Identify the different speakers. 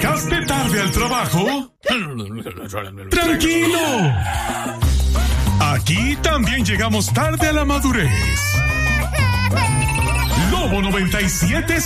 Speaker 1: ¿Llegaste tarde al trabajo? ¡Tranquilo! Aquí también llegamos tarde a la madurez. Lobo 97